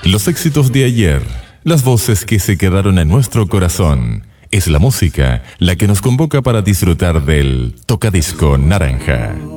Los éxitos de ayer, las voces que se quedaron en nuestro corazón. Es la música la que nos convoca para disfrutar del Tocadisco Naranja.